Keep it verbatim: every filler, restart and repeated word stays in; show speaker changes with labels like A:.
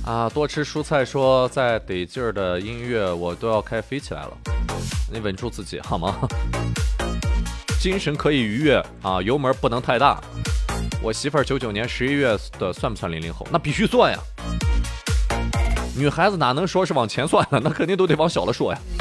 A: 啊，多吃蔬菜说再得劲儿的音乐我都要开飞起来了，你稳住自己好吗？精神可以愉悦啊，油门不能太大。我媳妇儿九九年十一月的，算不算零零后？那必须算呀。女孩子哪能说是往前算的，那肯定都得往小了说呀。